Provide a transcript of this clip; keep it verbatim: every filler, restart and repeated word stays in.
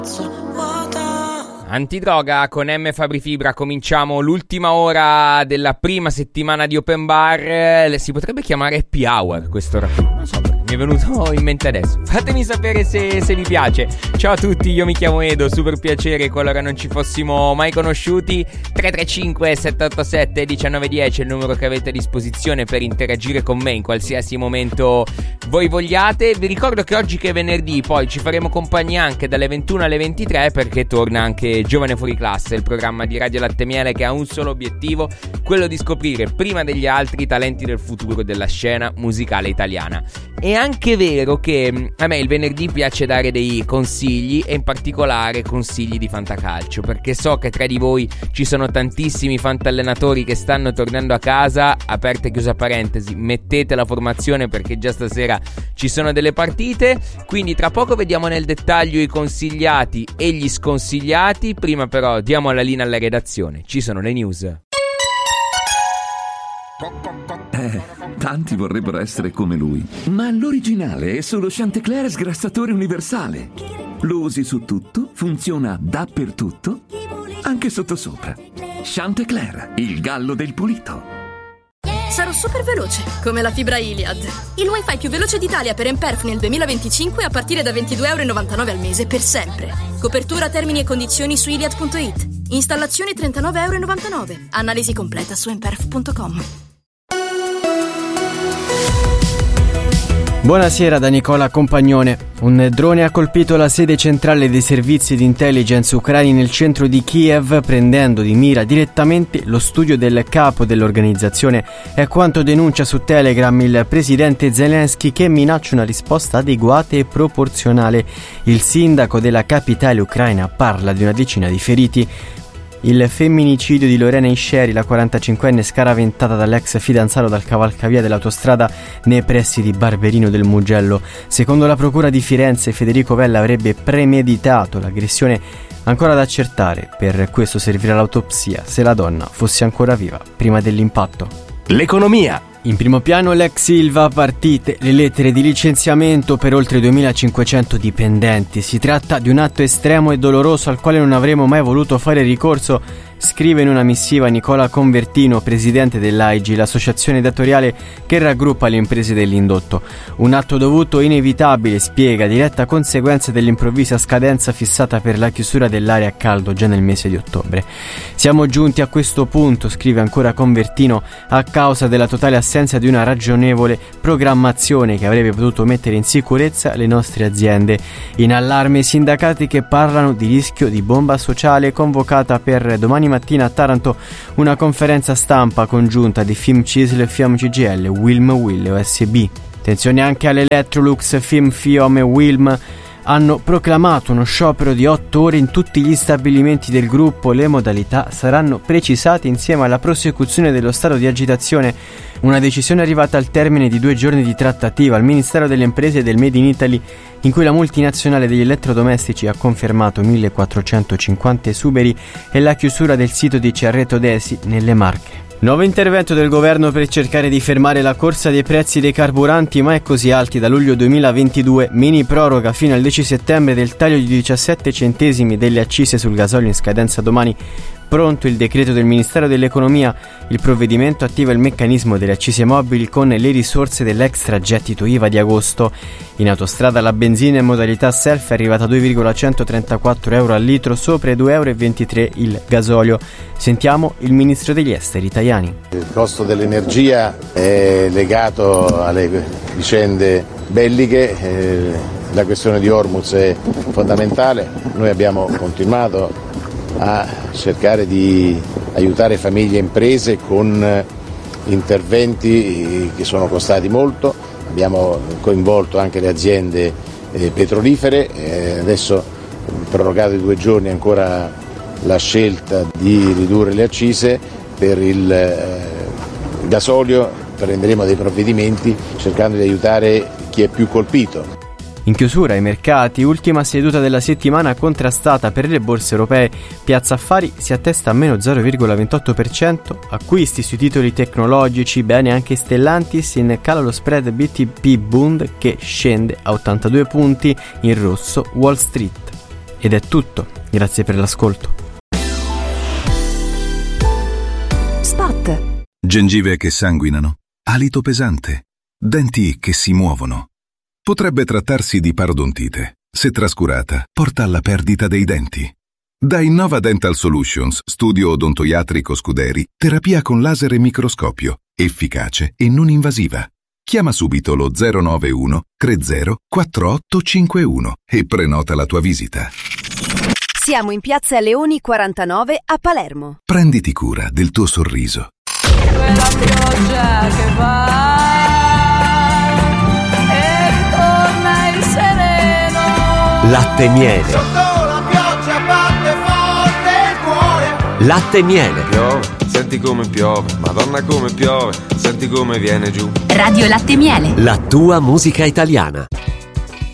Antidroga con M Fabri Fibra. Cominciamo l'ultima ora della prima settimana di Open Bar. Si potrebbe chiamare Happy Hour questo raffino, non so perché mi è venuto in mente adesso. Fatemi sapere se, se vi piace. Ciao a tutti, io mi chiamo Edo, super piacere qualora non ci fossimo mai conosciuti. Tre tre cinque sette otto sette uno nove uno zero è il numero che avete a disposizione per interagire con me in qualsiasi momento voi vogliate. Vi ricordo che oggi, che è venerdì, poi ci faremo compagnia anche dalle ventuno alle ventitré, perché torna anche Giovane Fuori Classe, il programma di Radio Latte Miele che ha un solo obiettivo, quello di scoprire prima degli altri i talenti del futuro della scena musicale italiana. È anche vero che a me il venerdì piace dare dei consigli, e in particolare consigli di fantacalcio, perché so che tra di voi ci sono tantissimi fantallenatori che stanno tornando a casa. Aperta e chiusa parentesi, mettete la formazione perché già stasera ci sono delle partite, quindi tra poco vediamo nel dettaglio i consigliati e gli sconsigliati. Prima però diamo la linea alla redazione, ci sono le news. Eh, tanti vorrebbero essere come lui, ma l'originale è solo Chantecler sgrassatore universale. Lo usi su tutto, funziona dappertutto, anche sottosopra. Chantecler, il gallo del pulito. Sarò super veloce, come la fibra Iliad. Il wifi più veloce d'Italia per Emperf nel duemilaventicinque a partire da ventidue euro e novantanove al mese per sempre. Copertura, termini e condizioni su iliad punto it. Installazione trentanove euro e novantanove. Analisi completa su emperf punto com. Buonasera da Nicola Compagnone. Un drone ha colpito la sede centrale dei servizi di intelligence ucraini nel centro di Kiev, prendendo di mira direttamente lo studio del capo dell'organizzazione. È quanto denuncia su Telegram il presidente Zelensky, che minaccia una risposta adeguata e proporzionale. Il sindaco della capitale ucraina parla di una decina di feriti. Il femminicidio di Lorena Isceri, la quarantacinquenne scaraventata dall'ex fidanzato dal cavalcavia dell'autostrada nei pressi di Barberino del Mugello. Secondo la procura di Firenze, Federico Vella avrebbe premeditato l'aggressione, ancora da accertare. Per questo servirà l'autopsia, se la donna fosse ancora viva prima dell'impatto. L'economia. In primo piano l'ex Ilva, partite le lettere di licenziamento per oltre duemilacinquecento dipendenti. Si tratta di un atto estremo e doloroso al quale non avremmo mai voluto fare ricorso, scrive in una missiva Nicola Convertino, presidente dell'A I G, l'associazione datoriale che raggruppa le imprese dell'indotto. Un atto dovuto e inevitabile, spiega, diretta conseguenza dell'improvvisa scadenza fissata per la chiusura dell'area a caldo già nel mese di ottobre. Siamo giunti a questo punto, scrive ancora Convertino, a causa della totale assenza di una ragionevole programmazione che avrebbe potuto mettere in sicurezza le nostre aziende. In allarme i sindacati, che parlano di rischio di bomba sociale. Convocata per domani mattina a Taranto una conferenza stampa congiunta di Fimcisl, Fiam C G L, Wilm, Will e O S B. Attenzione anche all'Electrolux. Film, Fiom e Wilm hanno proclamato uno sciopero di otto ore in tutti gli stabilimenti del gruppo. Le modalità saranno precisate insieme alla prosecuzione dello stato di agitazione. Una decisione arrivata al termine di due giorni di trattativa al Ministero delle Imprese e del Made in Italy, in cui la multinazionale degli elettrodomestici ha confermato millequattrocentocinquanta esuberi e la chiusura del sito di Cerreto Desi nelle Marche. Nuovo intervento del governo per cercare di fermare la corsa dei prezzi dei carburanti mai così alti da luglio duemilaventidue. Mini proroga fino al dieci settembre del taglio di diciassette centesimi delle accise sul gasolio in scadenza domani. Pronto il decreto del Ministero dell'Economia. Il provvedimento attiva il meccanismo delle accise mobili con le risorse dell'extragettito I V A di agosto. In autostrada la benzina in modalità self è arrivata a due virgola centotrentaquattro euro al litro, sopra i due virgola ventitré euro il gasolio. Sentiamo il ministro degli esteri Tajani. Il costo dell'energia è legato alle vicende belliche, eh, la questione di Hormuz è fondamentale. Noi abbiamo continuato a cercare di aiutare famiglie e imprese con interventi che sono costati molto. Abbiamo coinvolto anche le aziende eh, petrolifere, eh, adesso prorogato di due giorni ancora la scelta di ridurre le accise. Per il eh, gasolio prenderemo dei provvedimenti cercando di aiutare chi è più colpito. In chiusura ai mercati, ultima seduta della settimana contrastata per le borse europee. Piazza Affari si attesta a meno zero virgola ventotto per cento, acquisti sui titoli tecnologici, bene anche Stellantis, in calo lo spread B T P Bund che scende a ottantadue punti, in rosso Wall Street. Ed è tutto, grazie per l'ascolto. Spot. Gengive che sanguinano, alito pesante, denti che si muovono. Potrebbe trattarsi di parodontite. Se trascurata, porta alla perdita dei denti. Da Innova Dental Solutions, studio odontoiatrico Scuderi, terapia con laser e microscopio, efficace e non invasiva. Chiama subito lo zero nove uno tre zero quattro otto cinque uno e prenota la tua visita. Siamo in Piazza Leoni quarantanove a Palermo. Prenditi cura del tuo sorriso. Quella pioggia che va e ritorna il sereno. Latte e miele. Sotto la pioggia batte forte il cuore. Latte e miele. Piove, senti come piove, Madonna come piove, senti come viene giù. Radio Latte e Miele. La tua musica italiana.